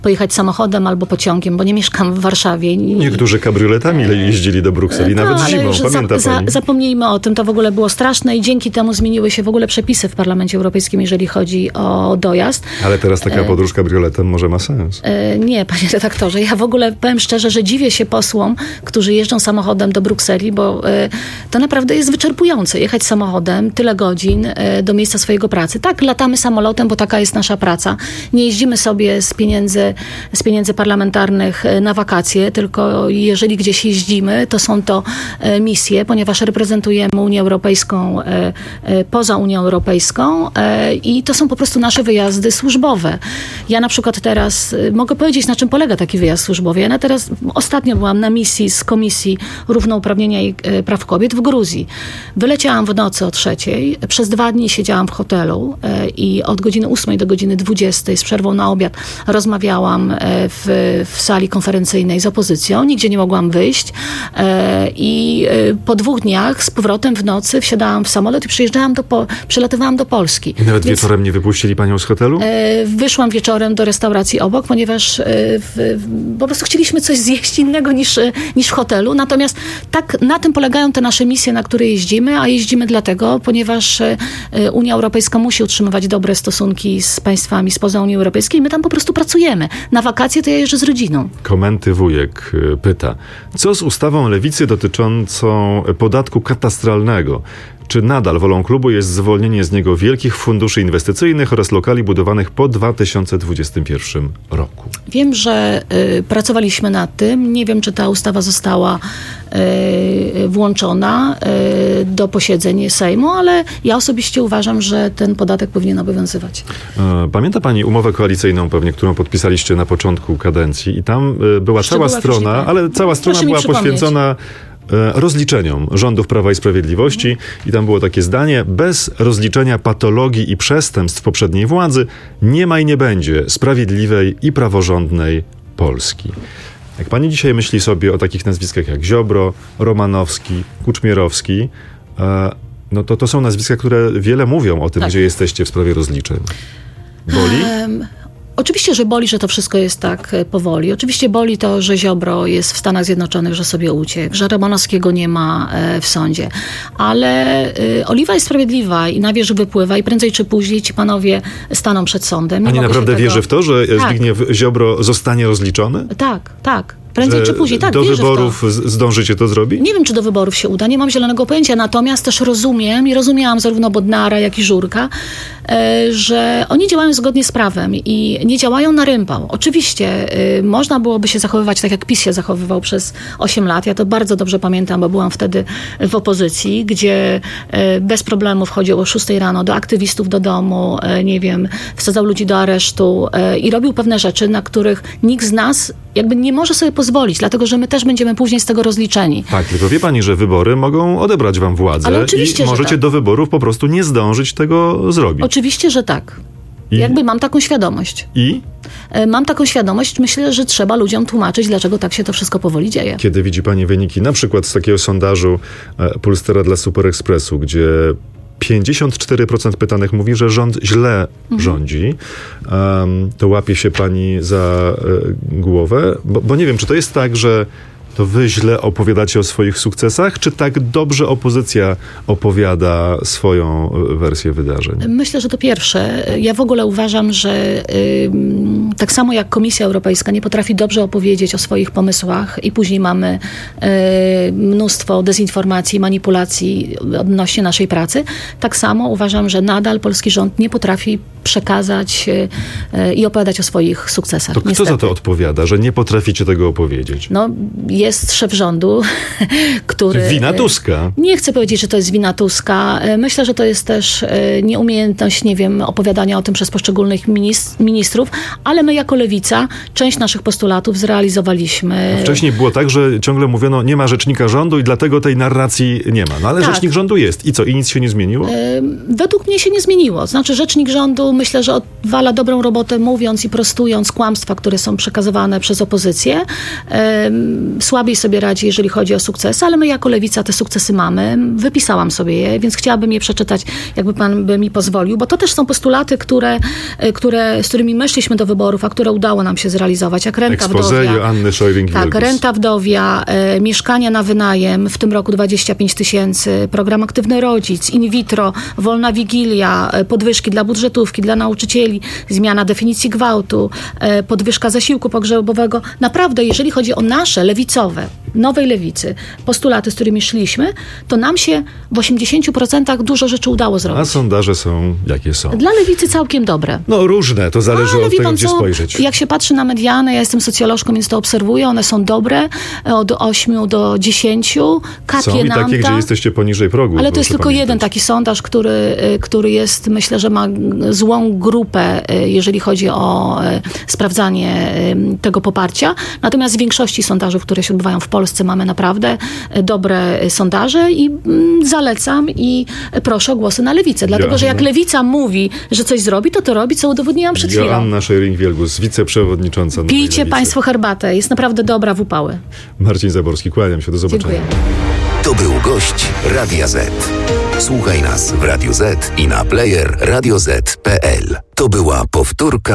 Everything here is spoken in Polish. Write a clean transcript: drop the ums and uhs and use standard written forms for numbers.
pojechać samochodem albo pociągiem, bo nie mieszkam w Warszawie. Niektórzy kabrioletami jeździli do Brukseli, nawet zimą, pamięta pani? Zapomnijmy o tym, to w ogóle było straszne i dzięki temu zmieniły się w ogóle przepisy w Parlamencie Europejskim, jeżeli chodzi o dojazd. Ale teraz taka podróż kabrioletem może ma sens. Nie, panie redaktorze, ja w ogóle powiem szczerze, że dziwię się posłom, którzy jeżdżą samochodem do Brukseli, bo to naprawdę jest wyczerpujące. Jechać samochodem tyle godzin do miejsca swojego pracy. Tak, latamy samolotem, bo taka jest nasza praca. Nie jeździmy sobie z pieniędzy parlamentarnych na wakacje, tylko jeżeli gdzieś jeździmy, to są to misje, ponieważ reprezentujemy Unię Europejską poza Unią Europejską i to są po prostu nasze wyjazdy służbowe. Ja na przykład teraz mogę powiedzieć, na czym polega taki wyjazd służbowy. Ja teraz ostatnio byłam na misji z Komisji Równouprawnienia i Praw Kobiet w Gruzji. Wyleciałam w nocy o 3:00. Przez 2 dni siedziałam w hotelu i od godziny 8 do godziny 20 z przerwą na obiad rozmawiałam w sali konferencyjnej z opozycją. Nigdzie nie mogłam wyjść i po 2 dniach z powrotem w nocy wsiadałam w samolot i przylatywałam do Polski. I nawet wieczorem nie wypuścili panią z hotelu? Wyszłam wieczorem do restauracji obok, ponieważ po prostu chcieliśmy coś zjeść innego niż w hotelu. Natomiast tak na tym polegają te nasze misje, na które jeździmy, a jeździmy dlatego, ponieważ Unia Europejska musi utrzymywać dobre stosunki z państwami spoza Unii Europejskiej i my tam po prostu pracujemy. Na wakacje to ja jeżdżę z rodziną. Komenty Wujek pyta, co z ustawą Lewicy dotyczącą podatku katastralnego? Czy nadal wolą klubu jest zwolnienie z niego wielkich funduszy inwestycyjnych oraz lokali budowanych po 2021 roku? Wiem, że pracowaliśmy nad tym. Nie wiem, czy ta ustawa została włączona do posiedzeń Sejmu, ale ja osobiście uważam, że ten podatek powinien obowiązywać. Pamięta pani umowę koalicyjną pewnie, którą podpisaliście na początku kadencji i tam była cała strona, ale cała strona była poświęcona rozliczeniom rządów Prawa i Sprawiedliwości i tam było takie zdanie: bez rozliczenia patologii i przestępstw poprzedniej władzy nie ma i nie będzie sprawiedliwej i praworządnej Polski. Jak pani dzisiaj myśli sobie o takich nazwiskach jak Ziobro, Romanowski, Kuczmierowski, no to są nazwiska, które wiele mówią o tym, gdzie jesteście w sprawie rozliczeń. Boli? Oczywiście, że boli, że to wszystko jest tak powoli. Oczywiście boli to, że Ziobro jest w Stanach Zjednoczonych, że sobie uciekł, że Romanowskiego nie ma w sądzie. Ale oliwa jest sprawiedliwa i na wierzch wypływa i prędzej czy później ci panowie staną przed sądem. Pani naprawdę wierzy w to, że Zbigniew Ziobro zostanie rozliczony? Tak. Prędzej czy później, tak. Do wyborów zdążycie to zrobić? Nie wiem, czy do wyborów się uda, nie mam zielonego pojęcia, natomiast też rozumiem i rozumiałam zarówno Bodnara, jak i Żurka, że oni działają zgodnie z prawem i nie działają na rympał. Oczywiście można byłoby się zachowywać tak, jak PiS się zachowywał przez 8 lat. Ja to bardzo dobrze pamiętam, bo byłam wtedy w opozycji, gdzie bez problemu wchodził o 6 rano do aktywistów do domu, nie wiem, wsadzał ludzi do aresztu i robił pewne rzeczy, na których nikt z nas jakby nie może sobie pozwolić, dlatego że my też będziemy później z tego rozliczeni. Tak, tylko wie pani, że wybory mogą odebrać wam władzę. Ale oczywiście, i możecie do wyborów po prostu nie zdążyć tego zrobić. Oczywiście, że tak. Jakby mam taką świadomość. I? Mam taką świadomość. Myślę, że trzeba ludziom tłumaczyć, dlaczego tak się to wszystko powoli dzieje. Kiedy widzi pani wyniki, na przykład z takiego sondażu Polstera dla Super Expressu, gdzie 54% pytanych mówi, że rząd źle rządzi, to łapie się pani za głowę, bo nie wiem, czy to jest tak, że to wy źle opowiadacie o swoich sukcesach, czy tak dobrze opozycja opowiada swoją wersję wydarzeń? Myślę, że to pierwsze. Ja w ogóle uważam, że tak samo jak Komisja Europejska nie potrafi dobrze opowiedzieć o swoich pomysłach i później mamy mnóstwo dezinformacji, manipulacji odnośnie naszej pracy, tak samo uważam, że nadal polski rząd nie potrafi przekazać i opowiadać o swoich sukcesach. To kto za to odpowiada, że nie potraficie tego opowiedzieć? No, jest szef rządu, który... Wina Tuska. Nie chcę powiedzieć, że to jest wina Tuska. Myślę, że to jest też nieumiejętność, nie wiem, opowiadania o tym przez poszczególnych ministrów, ale my jako Lewica część naszych postulatów zrealizowaliśmy. A wcześniej było tak, że ciągle mówiono, nie ma rzecznika rządu i dlatego tej narracji nie ma. No ale tak. Rzecznik rządu jest. I co? I nic się nie zmieniło? Według mnie się nie zmieniło. Znaczy rzecznik rządu, myślę, że odwala dobrą robotę mówiąc i prostując kłamstwa, które są przekazywane przez opozycję. słabiej sobie radzi, jeżeli chodzi o sukcesy, ale my jako Lewica te sukcesy mamy. Wypisałam sobie je, więc chciałabym je przeczytać, jakby pan by mi pozwolił, bo to też są postulaty, z którymi my szliśmy do wyborów, a które udało nam się zrealizować, jak renta wdowia. Anny Scheuring-Wielgus. Tak, renta wdowia, mieszkania na wynajem, w tym roku 25 000, program Aktywny Rodzic, in vitro, wolna wigilia, podwyżki dla budżetówki, dla nauczycieli, zmiana definicji gwałtu, podwyżka zasiłku pogrzebowego. Naprawdę, jeżeli chodzi o nasze lewicowe, nowej lewicy, postulaty, z którymi szliśmy, to nam się w 80% dużo rzeczy udało zrobić. A sondaże są jakie są? Dla lewicy całkiem dobre. No różne, to zależy od tego, gdzie spojrzeć. Jak się patrzy na mediany, ja jestem socjolożką, więc to obserwuję, one są dobre, od 8 do 10, kapie są i nam takie, gdzie jesteście poniżej progu. Ale to jest tylko jeden taki sondaż, który jest, myślę, że ma złą grupę, jeżeli chodzi o sprawdzanie tego poparcia. Natomiast w większości sondaży, które się odbywają w Polsce, mamy naprawdę dobre sondaże i zalecam i proszę o głosy na lewicę. Dlatego, że jak lewica mówi, że coś zrobi, to robi, co udowodniłam przed chwilą. Anna Scheuring-Wielgus, wiceprzewodnicząca. Pijcie państwo herbatę, jest naprawdę dobra w upały. Marcin Zaborski, kłaniam się, do zobaczenia. Dziękuję. To był gość Radia Z. Słuchaj nas w Radio Z i na player radioz.pl. To była powtórka